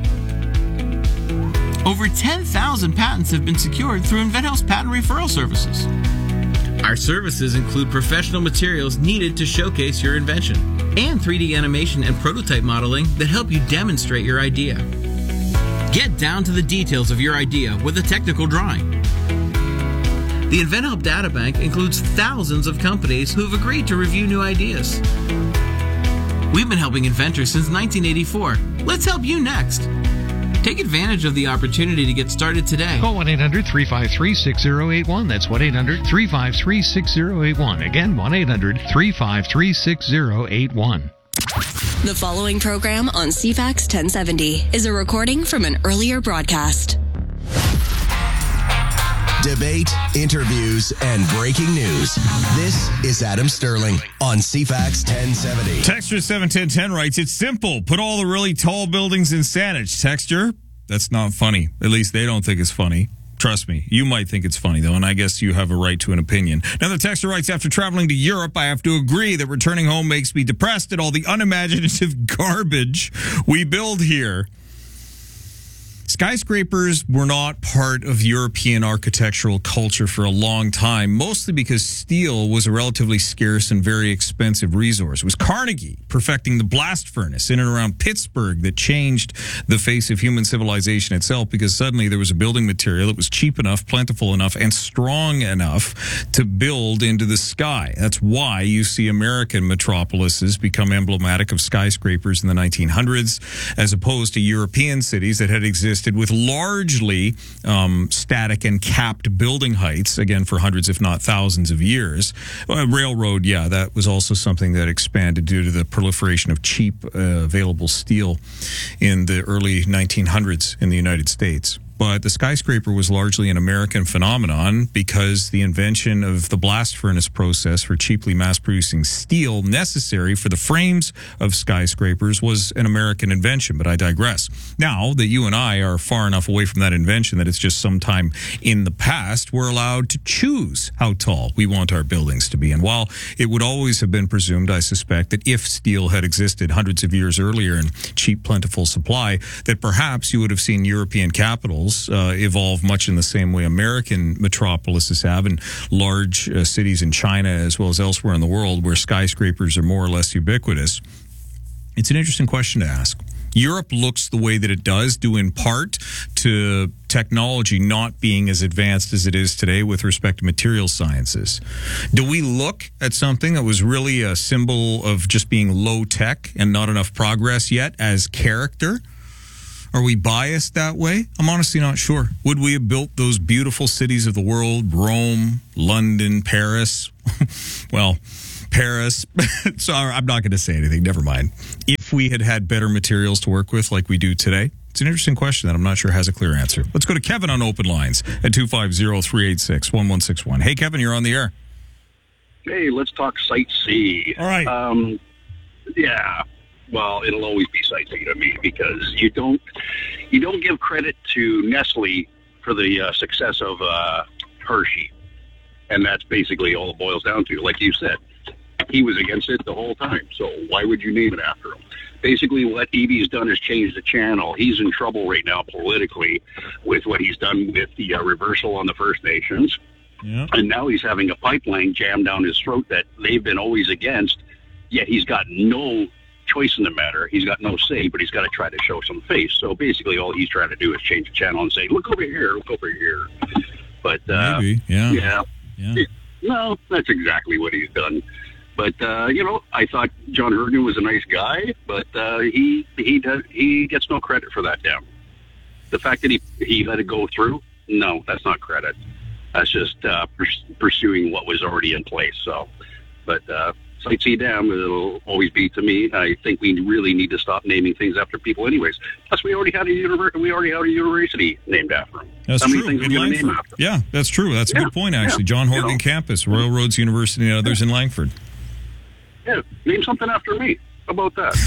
Over 10,000 patents have been secured through InventHelp's patent referral services. Our services include professional materials needed to showcase your invention and 3D animation and prototype modeling that help you demonstrate your idea. Get down to the details of your idea with a technical drawing. The InventHelp Databank includes thousands of companies who have agreed to review new ideas. We've been helping inventors since 1984. Let's help you next. Take advantage of the opportunity to get started today. Call 1-800-353-6081. That's 1-800-353-6081. Again, 1-800-353-6081. The following program on CFAX 1070 is a recording from an earlier broadcast. Debate, interviews, and breaking news. This is Adam Sterling on CFAX 1070. Texture 71010 writes, it's simple. Put all the really tall buildings in Saanich. Texture, that's not funny. At least they don't think it's funny. Trust me, you might think it's funny, though, and I guess you have a right to an opinion. Now, the texter writes, after traveling to Europe, I have to agree that returning home makes me depressed at all the unimaginative garbage we build here. Skyscrapers were not part of European architectural culture for a long time, mostly because steel was a relatively scarce and very expensive resource. It was Carnegie perfecting the blast furnace in and around Pittsburgh that changed the face of human civilization itself, because suddenly there was a building material that was cheap enough, plentiful enough, and strong enough to build into the sky. That's why you see American metropolises become emblematic of skyscrapers in the 1900s, as opposed to European cities that had existed with largely static and capped building heights, again, for hundreds, if not thousands of years. Railroad, yeah, that was also something that expanded due to the proliferation of cheap available steel in the early 1900s in the United States. But the skyscraper was largely an American phenomenon because the invention of the blast furnace process for cheaply mass-producing steel necessary for the frames of skyscrapers was an American invention, but I digress. Now that you and I are far enough away from that invention that it's just sometime in the past, we're allowed to choose how tall we want our buildings to be. And while it would always have been presumed, I suspect, that if steel had existed hundreds of years earlier in cheap, plentiful supply, that perhaps you would have seen European capitals evolve much in the same way American metropolises have in large cities in China as well as elsewhere in the world where skyscrapers are more or less ubiquitous. It's an interesting question to ask. Europe looks the way that it does, due in part to technology not being as advanced as it is today with respect to material sciences. Do we look at something that was really a symbol of just being low tech and not enough progress yet as character? Are we biased that way? I'm honestly not sure. Would we have built those beautiful cities of the world, Rome, London, Paris? Well, Paris. So I'm not going to say anything. Never mind. If we had had better materials to work with like we do today? It's an interesting question that I'm not sure has a clear answer. Let's go to Kevin on open lines at 250-386-1161. Hey, Kevin, you're on the air. Hey, let's talk Site C. All right. Yeah. Well, it'll always be Site C to me because you don't give credit to Nestle for the success of Hershey, and that's basically all it boils down to. Like you said, he was against it the whole time, so why would you name it after him? Basically, what Eby's done is change the channel. He's in trouble right now politically with what he's done with the reversal on the First Nations, and now he's having a pipeline jammed down his throat that they've been always against. Yet he's got no choice in the matter. He's got no say, but he's got to try to show some face. So basically all he's trying to do is change the channel and say, look over here, look over here. But maybe, yeah. No, that's exactly what he's done. But I thought John Hergen was a nice guy, but he gets no credit for that damn. The fact that he let it go through, no, that's not credit. That's just pursuing what was already in place. So, but Site C Dam, it'll always be to me. I think we really need to stop naming things after people, anyways. Plus, we already had a university named after him. That's How many true. things are we going to name after? Yeah, that's true. That's a good point, actually. John Horgan Campus, Royal Roads University, and others in Langford. Yeah, name something after me. How about that?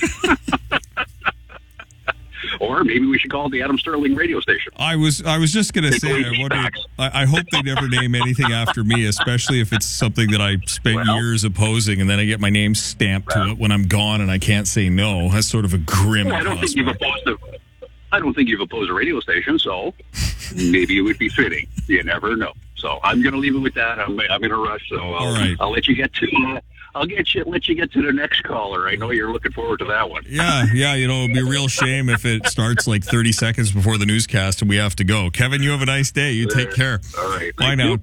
Or maybe we should call it the Adam Sterling radio station. I was just going to say, I hope they never name anything after me, especially if it's something that I spent years opposing, and then I get my name stamped to it when I'm gone and I can't say no. That's sort of a grim I don't think you've opposed a radio station, so maybe it would be fitting. You never know. So I'm going to leave it with that. I'm in a rush, so I'll let you get to let you get to the next caller. I know you're looking forward to that one. Yeah, it'd be a real shame if it starts like 30 seconds before the newscast and we have to go. Kevin, you have a nice day. You take care. All right. Bye now.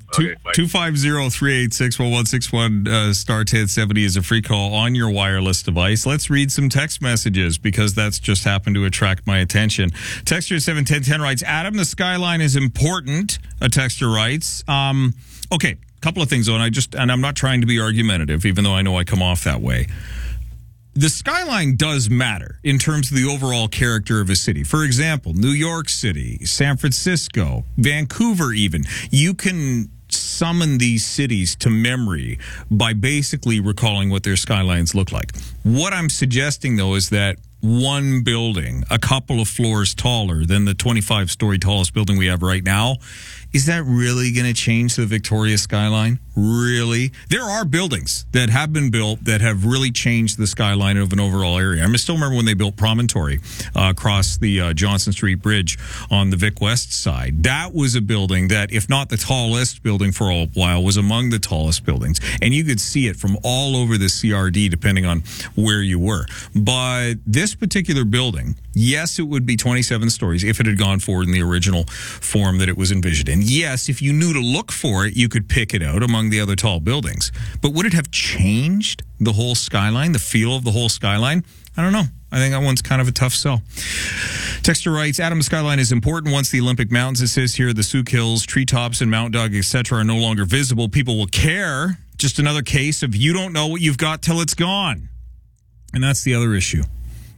250-386-1161 star 1070 is a free call on your wireless device. Let's read some text messages because that's just happened to attract my attention. Texter 71010 writes, Adam, the skyline is important. A texter writes, okay. Couple of things, though, and I'm not trying to be argumentative, even though I know I come off that way. The skyline does matter in terms of the overall character of a city. For example, New York City, San Francisco, Vancouver even. You can summon these cities to memory by basically recalling what their skylines look like. What I'm suggesting, though, is that one building, a couple of floors taller than the 25-story tallest building we have right now, is that really going to change the Victoria skyline? Really? There are buildings that have been built that have really changed the skyline of an overall area. I still remember when they built Promontory across the Johnson Street Bridge on the Vic West side. That was a building that, if not the tallest building for a while, was among the tallest buildings. And you could see it from all over the CRD depending on where you were. But this particular building, yes, it would be 27 stories if it had gone forward in the original form that it was envisioned in. Yes, if you knew to look for it, you could pick it out among the other tall buildings. But would it have changed the whole skyline, the feel of the whole skyline? I don't know. I think that one's kind of a tough sell. Texter writes, Adam, skyline is important once the Olympic Mountains, it says here, the Souk Hills, treetops, and Mount Dog, etc., are no longer visible. People will care. Just another case of you don't know what you've got till it's gone. And that's the other issue.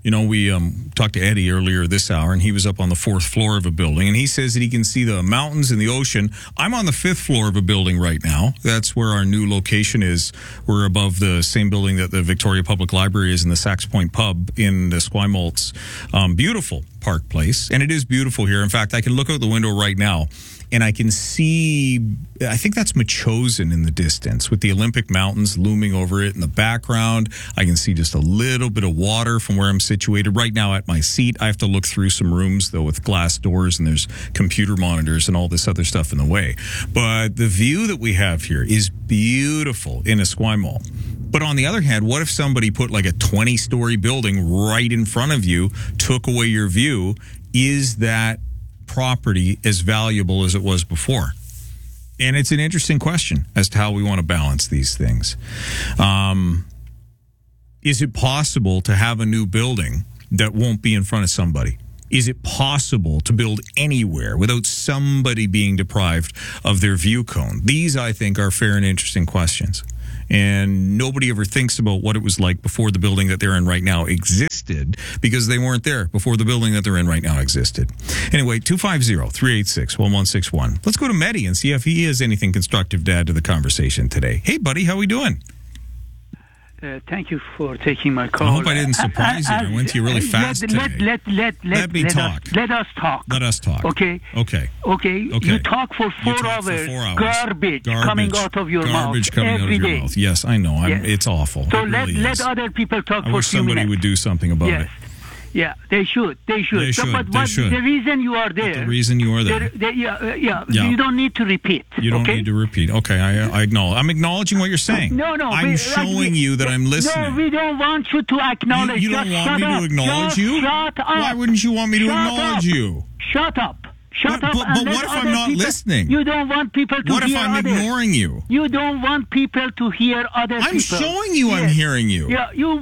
You know, we talked to Eddie earlier this hour, and he was up on the 4th floor of a building, and he says that he can see the mountains and the ocean. I'm on the 5th floor of a building right now. That's where our new location is. We're above the same building that the Victoria Public Library is in the Sax Point Pub in the Esquimalt. Beautiful park place, and it is beautiful here. In fact, I can look out the window right now, and I can see, I think that's Metchosin in the distance with the Olympic Mountains looming over it in the background. I can see just a little bit of water from where I'm situated right now at my seat. I have to look through some rooms, though, with glass doors, and there's computer monitors and all this other stuff in the way. But the view that we have here is beautiful in Esquimalt. But on the other hand, what if somebody put like a 20-story building right in front of you, took away your view? Is that property as valuable as it was before? And it's an interesting question as to how we want to balance these things. Is it possible to have a new building that won't be in front of somebody? Is it possible to build anywhere without somebody being deprived of their view cone? These, I think, are fair and interesting questions. And nobody ever thinks about what it was like before the building that they're in right now existed, because they weren't there before the building that they're in right now existed. Anyway, 250-386-1161. Let's go to Mehdi and see if he has anything constructive to add to the conversation today. Hey, buddy, how we doing? Thank you for taking my call. I hope I didn't surprise you. I went to you really fast today. Let me talk. Let us talk. Let us talk. Okay. You talk for 4 hours. Garbage coming out of your mouth every day. Yes, I know. It's awful. So let other people talk for a few minutes. I wish somebody would do something about it. Yeah, they should. They should. The reason you are there. You don't need to repeat. You don't need to repeat. Okay, I acknowledge. I'm acknowledging what you're saying. No. I'm showing you that I'm listening. No, we don't want you to acknowledge. You don't want me to acknowledge you? Shut up. Why wouldn't you want me to acknowledge you? Shut up. Shut up. But what if I'm not listening? You don't want people to hear others. What if I'm ignoring you? You don't want people to hear other people. I'm showing you I'm hearing you. Yeah, you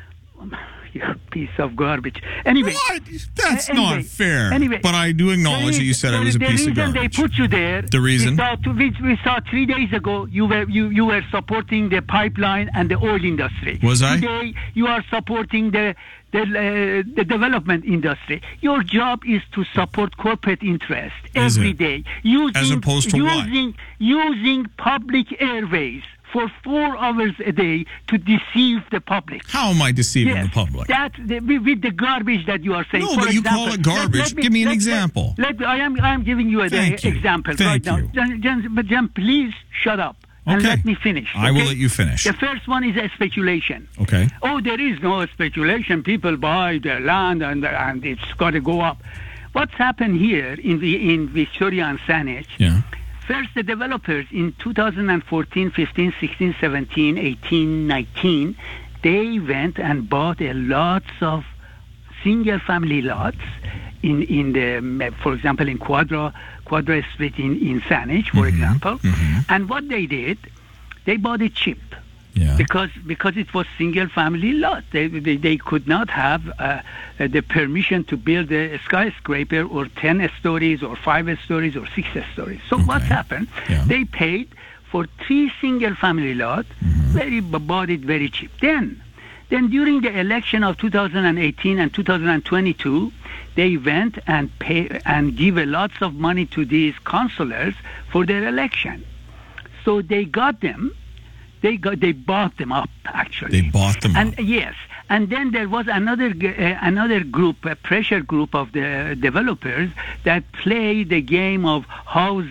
piece of garbage. Anyway. What? That's not fair. Anyway. But I do acknowledge that you said I was a piece of garbage. The reason they put you there. The reason? We saw 3 days ago you were supporting the pipeline and the oil industry. Was I? Today you are supporting the development industry. Your job is to support corporate interest every day. As opposed to what? Using public airways for 4 hours a day to deceive the public. How am I deceiving the public? With the garbage that you are saying. No, but you call it garbage. Give me an example. I am giving you an example right now. Jen, please shut up. And let me finish. I will let you finish. The first one is a speculation. Okay. Oh, there is no speculation. People buy their land and it's got to go up. What's happened here in Victoria and Saanich? Yeah. First, the developers in 2014, 15, 16, 17, 18, 19, they went and bought lots of single-family lots in the, for example, in Quadra Street in Saanich, for example. Mm-hmm. And what they did, they bought it cheap. Yeah. Because it was single-family lot. They could not have the permission to build a skyscraper or 10 stories or 5 stories or 6 stories. So what's happened? Yeah. They paid for 3 single-family lots, bought it very cheap. Then during the election of 2018 and 2022, they went and give lots of money to these councillors for their election. So they got them. They bought them up, actually. They bought them up. Yes. And then there was another group, a pressure group of the developers that play the game of home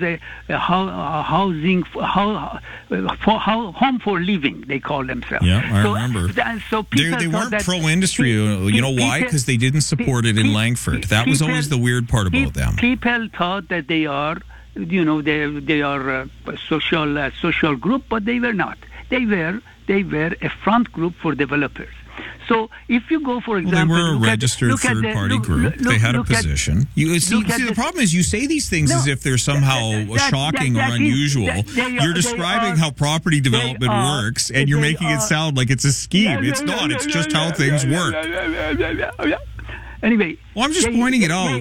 for living. They call themselves. Yeah, I remember. So people they weren't pro-industry. You know why? Because they didn't support it in Langford. That was always the weird part about them. People thought that they are, they are a social group, but they were not. They were a front group for developers. So if you go, for example, they were a registered third-party group. They had a position. The problem is you say these things as if they're somehow shocking or unusual. You're describing how property development works, and you're making it sound like it's a scheme. It's not. It's just how things work. Anyway, well, I'm just pointing it out.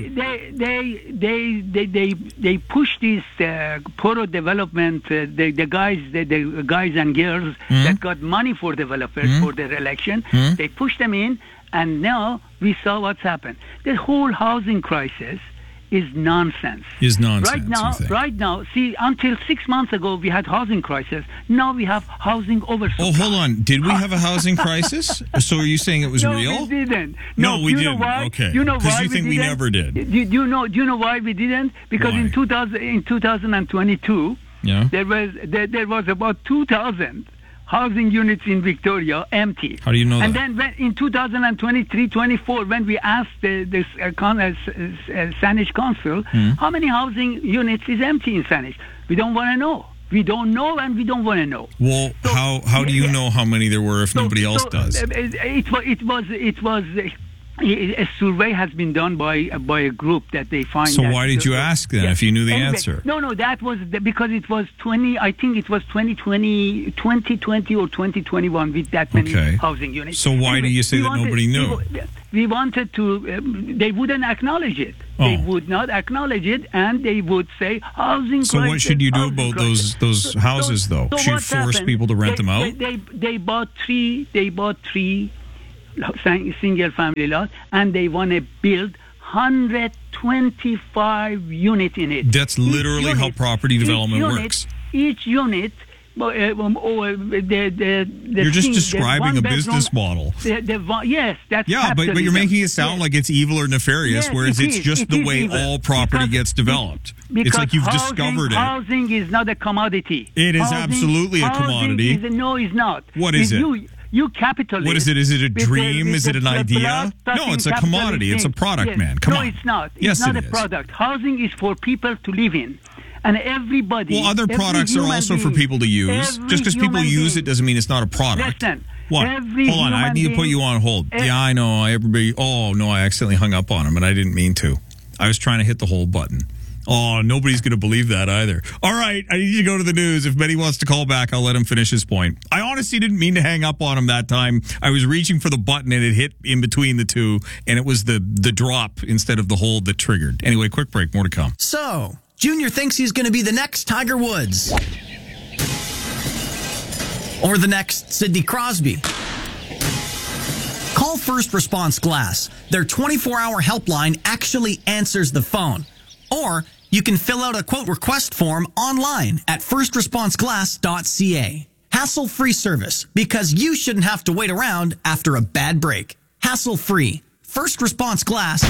They push this poro development. The guys and girls that got money for developers for their election. They push them in, And now we saw what's happened. The whole housing crisis is nonsense. Right now, see, until 6 months ago, we had housing crisis. Now we have housing oversupply. Oh, hold on. Did we have a housing crisis? So are you saying it was real? No, we didn't. No, we you know didn't. Why? Okay. You know Because why you think we never did. Do you know why we didn't? Because Why? in 2022, Yeah. there was about 2,000 housing units in Victoria empty. How do you know and that? then in 2023-24, when we asked the Saanich Council, how many housing units is empty in Saanich? We don't want to know. We don't know, and we don't want to know. Well, how do you know how many there were if nobody else does? It was a survey has been done by a group that they find. So why did you ask then if you knew the answer? No, that was because it was 20. I think it was 2020 or 2021 with that many housing units. So why do you say that nobody knew? We wanted to. They wouldn't acknowledge it. They would not acknowledge it, and they would say housing. So what should you do about those houses, though? Should you force people to rent them out? They bought three single family lots, and they want to build 125 units in it. That's literally how property development works. Each unit. You're just describing a business model. Yes, that's but you're making it sound like it's evil or nefarious, whereas it's just the way all property gets developed. It's like you've discovered it. Housing is not a commodity. It is absolutely a commodity. No, it's not. What is it? You capitalists. What is it? Is it a dream? Is it an idea? No, it's a commodity. It's a product, man. Come on. No, it's not. Yes, it's not it a is. product. Housing is for people to live in. And everybody. Well, other products are also for people to use. Just because people use it doesn't mean it's not a product. Listen. What? Hold on, I need to put you on hold. Yeah, I know. Everybody. Oh no, I accidentally hung up on him, and I didn't mean to. I was trying to hit the hold button. Oh, nobody's going to believe that either. All right, I need to go to the news. If Benny wants to call back, I'll let him finish his point. I honestly didn't mean to hang up on him that time. I was reaching for the button, and it hit in between the two, and it was the drop instead of the hold that triggered. Anyway, quick break. More to come. So, Junior thinks he's going to be the next Tiger Woods. Or the next Sidney Crosby. Call First Response Glass. Their 24-hour helpline actually answers the phone. Or you can fill out a quote request form online at firstresponseglass.ca. Hassle-free service, because you shouldn't have to wait around after a bad break. Hassle-free. First Response Glass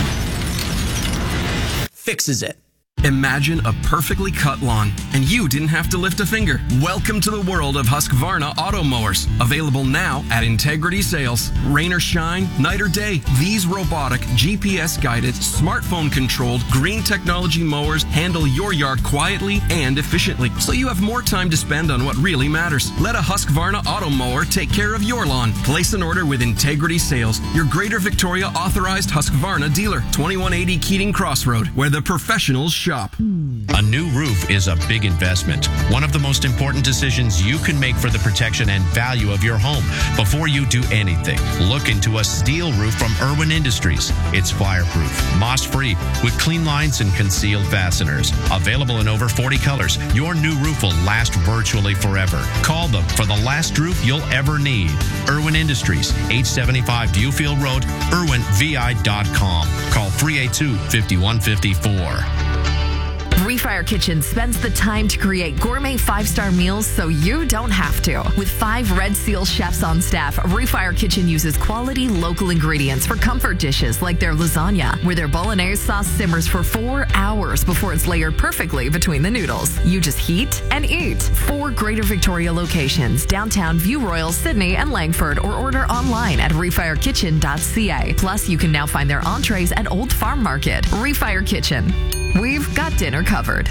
fixes it. Imagine a perfectly cut lawn, and you didn't have to lift a finger. Welcome to the world of Husqvarna auto mowers. Available now at Integrity Sales. Rain or shine, night or day, these robotic, GPS-guided, smartphone-controlled, green technology mowers handle your yard quietly and efficiently, so you have more time to spend on what really matters. Let a Husqvarna auto mower take care of your lawn. Place an order with Integrity Sales, your Greater Victoria authorized Husqvarna dealer, 2180 Keating Crossroad, where the professionals shop. A new roof is a big investment. One of the most important decisions you can make for the protection and value of your home. Before you do anything, look into a steel roof from Irwin Industries. It's fireproof, moss-free, with clean lines and concealed fasteners. Available in over 40 colors, your new roof will last virtually forever. Call them for the last roof you'll ever need. Irwin Industries, 875 Viewfield Road, irwinvi.com. Call 382-5154. Refire Kitchen spends the time to create gourmet 5-star meals so you don't have to. With 5 Red Seal chefs on staff, Refire Kitchen uses quality local ingredients for comfort dishes like their lasagna, where their bolognese sauce simmers for 4 hours before it's layered perfectly between the noodles. You just heat and eat. 4 Greater Victoria locations, downtown View Royal, Sydney, and Langford, or order online at refirekitchen.ca. Plus, you can now find their entrees at Old Farm Market. Refire Kitchen. We've got dinner covered.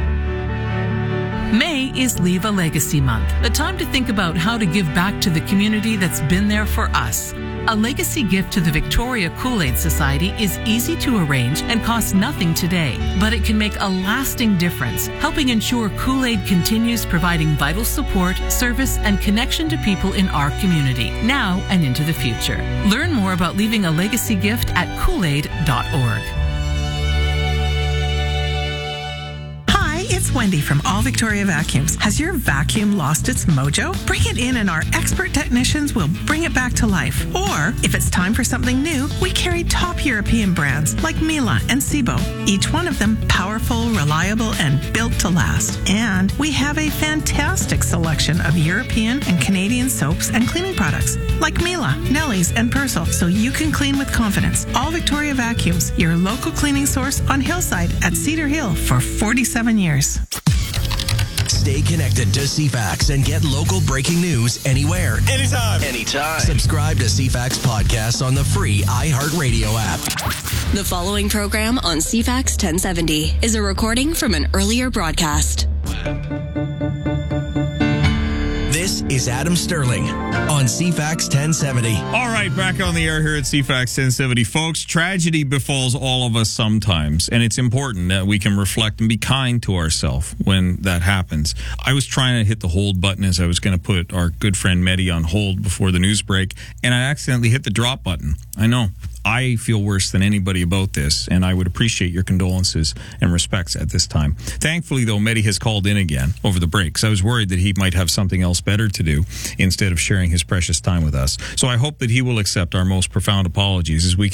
May is Leave a Legacy Month, a time to think about how to give back to the community that's been there for us. A legacy gift to the Victoria Kool-Aid Society is easy to arrange and costs nothing today, but it can make a lasting difference, helping ensure Kool-Aid continues providing vital support, service, and connection to people in our community, now and into the future. Learn more about leaving a legacy gift at koolaid.org. It's Wendy from All Victoria Vacuums. Has your vacuum lost its mojo? Bring it in and our expert technicians will bring it back to life. Or, if it's time for something new, we carry top European brands like Miele and Sebo. Each one of them powerful, reliable, and built to last. And we have a fantastic selection of European and Canadian soaps and cleaning products like Miele, Nelly's, and Persil, so you can clean with confidence. All Victoria Vacuums, your local cleaning source on Hillside at Cedar Hill for 47 years. Stay connected to CFAX and get local breaking news anywhere. Anytime. Subscribe to CFAX Podcasts on the free iHeartRadio app. The following program on CFAX 1070 is a recording from an earlier broadcast. This is Adam Sterling on CFAX 1070. All right, back on the air here at CFAX 1070. Folks, tragedy befalls all of us sometimes, and it's important that we can reflect and be kind to ourselves when that happens. I was trying to hit the hold button as I was going to put our good friend Mehdi on hold before the news break, and I accidentally hit the drop button. I know. I feel worse than anybody about this, and I would appreciate your condolences and respects at this time. Thankfully, though, Mehdi has called in again over the break, so I was worried that he might have something else better to do instead of sharing his precious time with us. So I hope that he will accept our most profound apologies as we